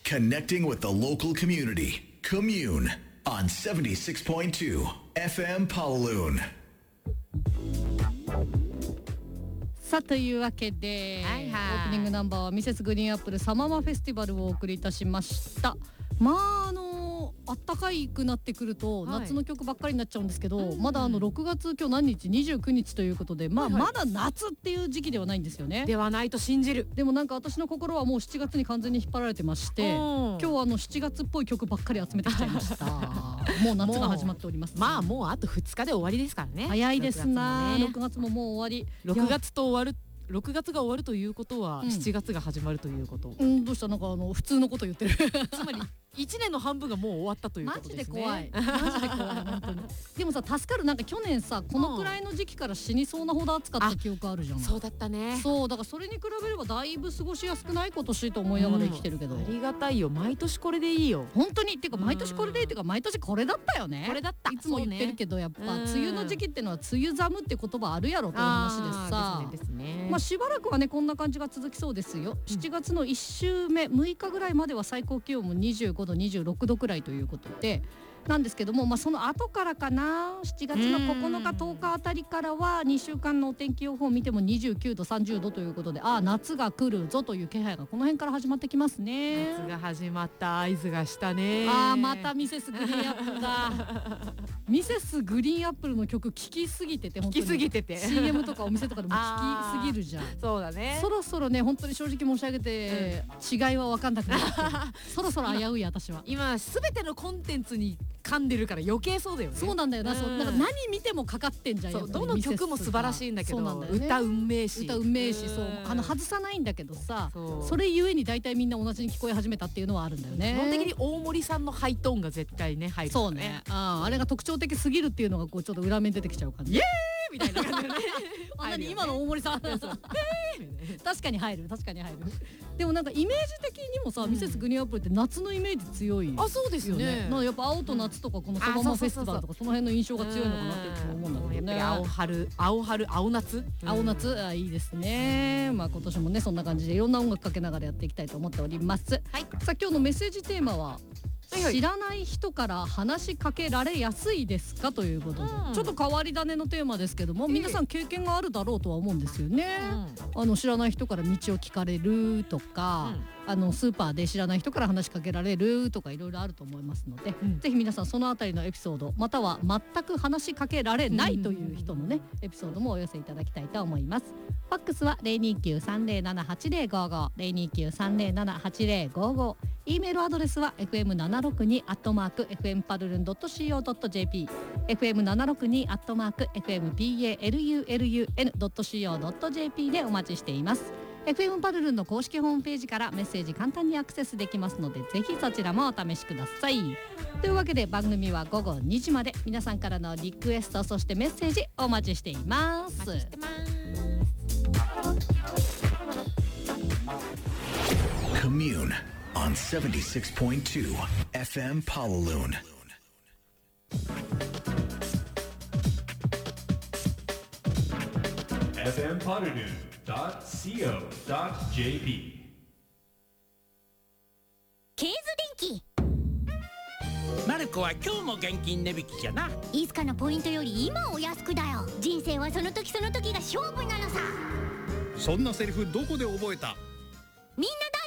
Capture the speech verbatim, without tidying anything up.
Connecting with the local community. Commune on seventy-six point two エフエム Pawaloon。 さあというわけで、 はいはい、 オープニングナンバーはミセスグリーンアップルサママフェスティバルをお送りいたしました。まああのあったかいくなってくると夏の曲ばっかりになっちゃうんですけど、はい、まだあのろくがつ今日何日にじゅうくにちということで、まあまだ夏っていう時期ではないんですよね。 ではないと信じる。 でもなんか私の心はもうしちがつに完全に引っ張られてまして、今日はあのしちがつっぽい曲ばっかり集めてきちゃいましたもう夏が始まっております。 まあもうあとふつかで終わりですからね。 早いですな。ろくがつももう終わり。 ろくがつと終わるろくがつが終わるということは、うん、しちがつが始まるということ。 うん、どうしたなんかあの普通のこと言ってるつまりいちねんの半分がもう終わったということですね。 マジで怖いマジで怖い本当に。でもさ助かる。なんか去年さこのくらいの時期から死にそうなほど暑かった記憶あるじゃん、うん、 そうだったね。 そうだからそれに比べればだいぶ過ごしやすくない今年と思いながら生きてるけど、うん、 ありがたいよ。毎年これでいいよ本当に。っていうか毎年これでいいっていうか毎年これだったよね。 これだった。 いつも言ってるけど、ね、やっぱ梅雨の時期ってのは梅雨寒って言葉あるやろという話でさ、 ですねですね。 まあしばらくはねこんな感じが続きそうですよ、うん、しちがつのいっ週目むいかぐらいまでは最高気温もにじゅうごどにじゅうろくどくらいということでなんですけども、まあ、その後からかなしちがつのここのかとおかあたりからはにしゅうかんのお天気予報を見てもにじゅうきゅうどさんじゅうどということで、ああ夏が来るぞという気配がこの辺から始まってきますね。 夏が始まった合図がしたね。 ああまたミセスグリーンアップルだミセスグリーンアップルの曲聴きすぎてて本当に聴きすぎててシーエム とかお店とかでも聴きすぎるじゃんそうだね。 そろそろね本当に正直申し上げて、うん、違いは分かんなくなってそろそろ危うい私は今すべてのコンテンツに噛んでるから余計そうだよね。 そうなんだよな、うん、そうなんか何見てもかかってんじゃん。 そうどの曲も素晴らしいんだけどだ、ね、 歌うんめえし歌うんめえし、そうあの外さないんだけどさ そ, それゆえに大体みんな同じに聞こえ始めたっていうのはあるんだよね。 基本的に大森さんのハイトーンが絶対ね入るからね。 そうね あ, あれが特徴的すぎるっていうのがこうちょっと裏面出てきちゃう感じ。イエーイみたいな感じでねあ何今の大森さん確かに入る確かに入る。でもなんかイメージ的にもさ、うん、ミセスグリーンアップルって夏のイメージ強い。 あそうですよね。 なんかやっぱ青と夏とかこのサママフェスティバルとかその辺の印象が強いのかなっていつも思うんだけどね。 青春青春青夏青夏あいいですね。まあ今年もねそんな感じでいろんな音楽かけながらやっていきたいと思っております、はい、さあ今日のメッセージテーマははいはい、知らない人から話しかけられやすいですかということで、うん、ちょっと変わり種のテーマですけども、皆さん経験があるだろうとは思うんですよね、うん、あの知らない人から道を聞かれるとか、うん、あのスーパーで知らない人から話しかけられるとかいろいろあると思いますので、うん、ぜひ皆さんそのあたりのエピソードまたは全く話しかけられないという人のねエピソードもお寄せいただきたいと思います。ファックスは ゼロにきゅうさんゼロななはちゼロごご ゼロにきゅうさんゼロななはちゼロごご E メールアドレスは エフエムななろくに アットマーク エフエムパルルン ドット シーオー ドット ジェーピー エフエムななろくに アットマーク エフエムパルルン ドット シーオー ドット ジェーピー でお待ちしています。 エフエム パルルンの公式ホームページからメッセージ簡単にアクセスできますのでぜひそちらもお試しください。というわけで番組はごごにじまで皆さんからのリクエストそしてメッセージお待ちしています。 お待ちしてます。 Commune on seventy-six point two エフエム Pawaloon。 エフエム パルルン ドット シーオー ドット ジェーピー。 ケーズ電気。 マルコは今日も現金値引きじゃな。 いつかのポイントより今お安くだよ。人生はその時その時が勝負なのさ。 そんなセリフどこで覚えた？ みんなだ